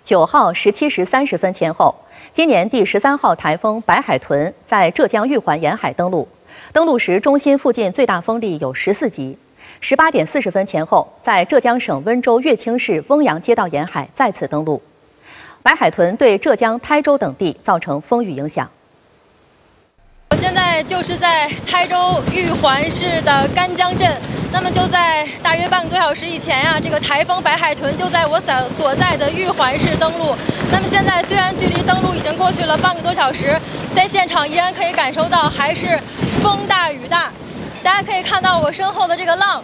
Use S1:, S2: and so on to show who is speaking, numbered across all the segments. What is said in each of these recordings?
S1: 9号17时30分前后，今年第13号台风白海豚在浙江玉环沿海登陆。登陆时，中心附近最大风力有14级。18点40分前后，在浙江省温州乐清市翁阳街道沿海再次登陆。白海豚对浙江台州等地造成风雨影响。
S2: 我现在就是在台州玉环市的干江镇。那么就在大约半个多小时以前呀，这个台风白海豚就在我所在的玉环市登陆。那么现在虽然距离登陆已经过去了半个多小时，在现场依然可以感受到还是风大雨大。大家可以看到我身后的这个浪，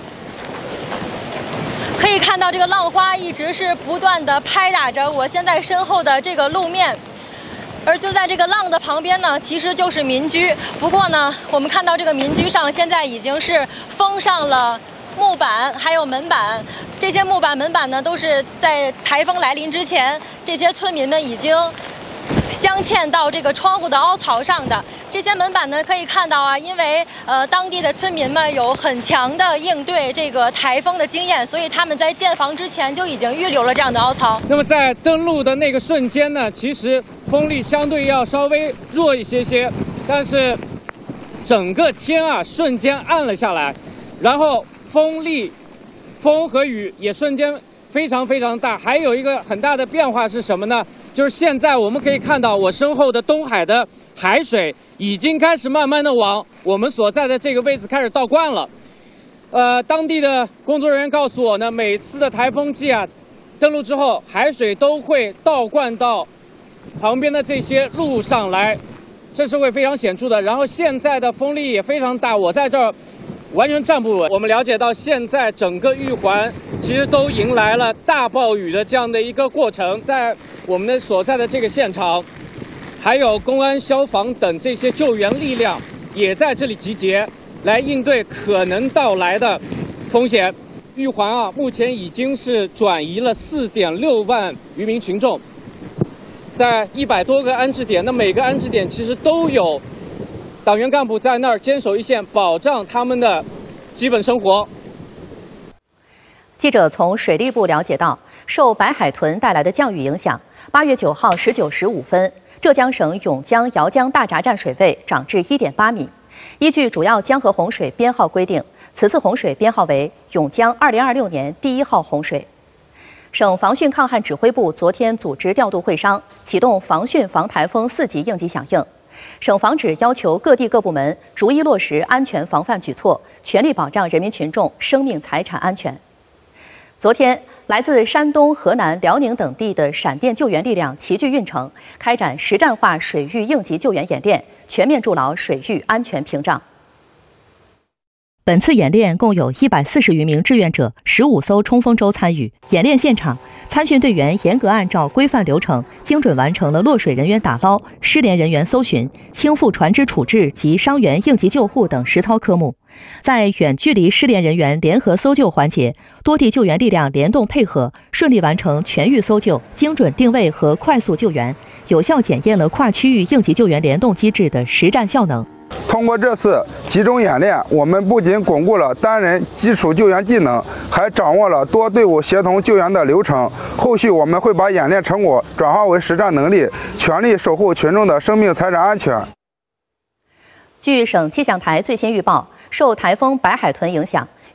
S2: 可以看到这个浪花一直是不断的拍打着我现在身后的这个路面。而就在这个浪的旁边呢，其实就是民居。不过呢，我们看到这个民居上现在已经是封上了木板，还有门板。这些木板、门板呢，都是在台风来临之前，这些村民们已经镶嵌到这个窗户的凹槽上的。这些门板呢，可以看到啊，因为当地的村民们有很强的应对这个台风的经验，所以他们在建房之前就已经预留了这样的凹槽。
S3: 那么在登陆的那个瞬间呢，其实风力相对要稍微弱一些，但是整个天啊瞬间暗了下来，然后风和雨也瞬间非常大。还有一个很大的变化是什么呢？就是现在我们可以看到我身后的东海的海水已经开始慢慢的往我们所在的这个位置开始倒灌了。当地的工作人员告诉我呢，每次的台风季啊登陆之后，海水都会倒灌到旁边的这些路上来，这是会非常显著的。然后现在的风力也非常大，我在这儿完全站不稳。我们了解到，现在整个玉环其实都迎来了大暴雨的这样的一个过程。在我们的所在的这个现场，还有公安、消防等这些救援力量也在这里集结，来应对可能到来的风险。玉环啊，目前已经是转移了4.6万渔民群众，在100多个安置点，那每个安置点其实都有党员干部在那儿坚守一线，保障他们的基本生活。
S1: 记者从水利部了解到，受白海豚带来的降雨影响，8月9号19时5分，浙江省甬江姚江大闸站水位涨至1.8米。依据主要江河洪水编号规定，此次洪水编号为甬江2026年第1号洪水。省防汛抗旱指挥部昨天组织调度会商，启动防汛防台风4级应急响应。省防指要求各地各部门逐一落实安全防范举措，全力保障人民群众生命财产安全。昨天，来自山东、河南、辽宁等地的闪电救援力量齐聚运城，开展实战化水域应急救援演练，全面筑牢水域安全屏障。本次演练共有140余名志愿者、15艘冲锋舟参与。演练现场，参训队员严格按照规范流程，精准完成了落水人员打捞、失联人员搜寻、倾覆船只处置及伤员应急救护等实操科目。在远距离失联人员联合搜救环节，多地救援力量联动配合，顺利完成全域搜救、精准定位和快速救援，有效检验了跨区域应急救援联动机制的实战效能。
S4: 通过这次集中演练，我们不仅巩固了单人基础救援技能，还掌握了多队伍协同救援的流程。后续我们会把演练成果转化为实战能力，全力守护群众的生命财产安全。据省气象台最新预报，受台风白海豚影响